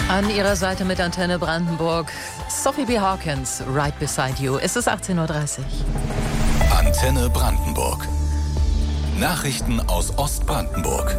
An ihrer Seite mit Antenne Brandenburg, Sophie B. Hawkins, Right Beside You. Es ist 18:30 Uhr. Antenne Brandenburg. Nachrichten aus Ostbrandenburg.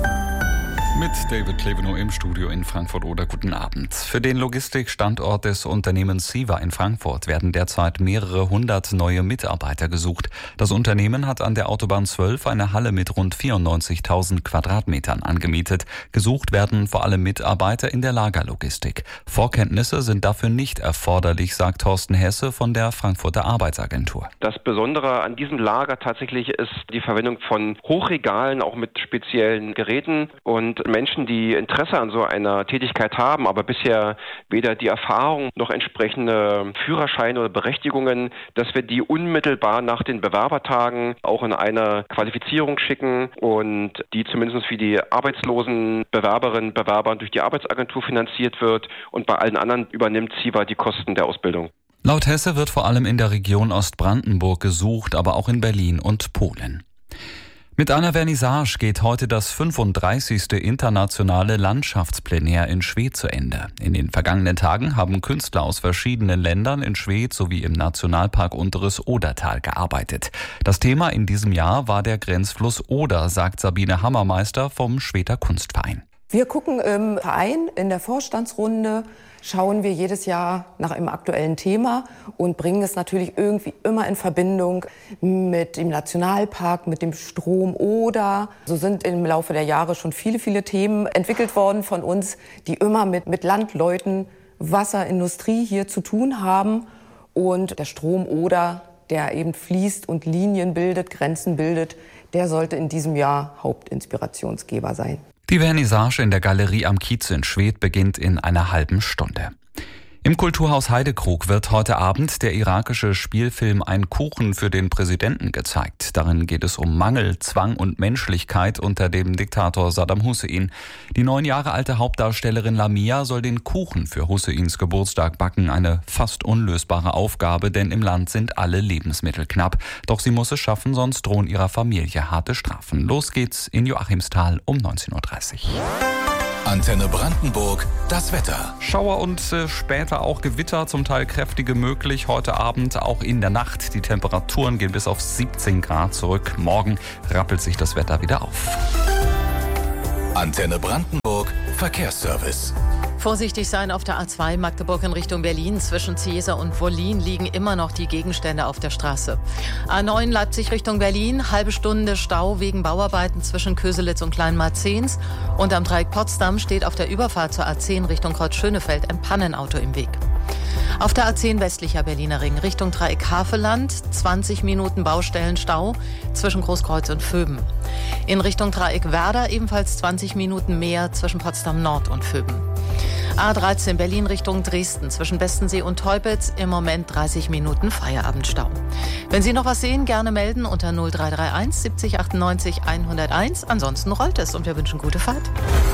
Mit David Klevenow im Studio in Frankfurt oder guten Abend. Für den Logistikstandort des Unternehmens Siva in Frankfurt werden derzeit mehrere hundert neue Mitarbeiter gesucht. Das Unternehmen hat an der Autobahn 12 eine Halle mit rund 94.000 Quadratmetern angemietet. Gesucht werden vor allem Mitarbeiter in der Lagerlogistik. Vorkenntnisse sind dafür nicht erforderlich, sagt Thorsten Hesse von der Frankfurter Arbeitsagentur. Das Besondere an diesem Lager tatsächlich ist die Verwendung von Hochregalen, auch mit speziellen Geräten, und Menschen, die Interesse an so einer Tätigkeit haben, aber bisher weder die Erfahrung noch entsprechende Führerscheine oder Berechtigungen, dass wir die unmittelbar nach den Bewerbertagen auch in eine Qualifizierung schicken und die zumindest für die arbeitslosen Bewerberinnen und Bewerber durch die Arbeitsagentur finanziert wird, und bei allen anderen übernimmt Siva die Kosten der Ausbildung. Laut Hesse wird vor allem in der Region Ostbrandenburg gesucht, aber auch in Berlin und Polen. Mit einer Vernissage geht heute das 35. internationale Landschaftsplenär in Schwedt zu Ende. In den vergangenen Tagen haben Künstler aus verschiedenen Ländern in Schwedt sowie im Nationalpark Unteres Odertal gearbeitet. Das Thema in diesem Jahr war der Grenzfluss Oder, sagt Sabine Hammermeister vom Schweder Kunstverein. Wir gucken im Verein in der Vorstandsrunde, schauen wir jedes Jahr nach einem aktuellen Thema und bringen es natürlich irgendwie immer in Verbindung mit dem Nationalpark, mit dem Strom Oder. So sind im Laufe der Jahre schon viele Themen entwickelt worden von uns, die immer mit Landleuten, Wasserindustrie hier zu tun haben. Und der Strom Oder, der eben fließt und Linien bildet, Grenzen bildet, der sollte in diesem Jahr Hauptinspirationsgeber sein. Die Vernissage in der Galerie am Kiez in Schwedt beginnt in einer halben Stunde. Im Kulturhaus Heidekrug wird heute Abend der irakische Spielfilm Ein Kuchen für den Präsidenten gezeigt. Darin geht es um Mangel, Zwang und Menschlichkeit unter dem Diktator Saddam Hussein. Die 9 Jahre alte Hauptdarstellerin Lamia soll den Kuchen für Husseins Geburtstag backen. Eine fast unlösbare Aufgabe, denn im Land sind alle Lebensmittel knapp. Doch sie muss es schaffen, sonst drohen ihrer Familie harte Strafen. Los geht's in Joachimsthal um 19:30 Uhr. Antenne Brandenburg, das Wetter. Schauer und später auch Gewitter, zum Teil kräftige möglich. Heute Abend auch in der Nacht. Die Temperaturen gehen bis auf 17 Grad zurück. Morgen rappelt sich das Wetter wieder auf. Antenne Brandenburg, Verkehrsservice. Vorsichtig sein auf der A2 Magdeburg in Richtung Berlin. Zwischen Ziesar und Wollin liegen immer noch die Gegenstände auf der Straße. A9 Leipzig Richtung Berlin, halbe Stunde Stau wegen Bauarbeiten zwischen Köselitz und Kleinmarzens. Und am Dreieck Potsdam steht auf der Überfahrt zur A10 Richtung Kreuz Schönefeld ein Pannenauto im Weg. Auf der A10 westlicher Berliner Ring Richtung Dreieck Havelland 20 Minuten Baustellenstau zwischen Großkreuz und Vöben. In Richtung Dreieck Werder ebenfalls 20 Minuten mehr zwischen Potsdam Nord und Vöben. A13 Berlin Richtung Dresden zwischen Bestensee und Teupitz im Moment 30 Minuten Feierabendstau. Wenn Sie noch was sehen, gerne melden unter 0331 70 98 101. Ansonsten rollt es und wir wünschen gute Fahrt.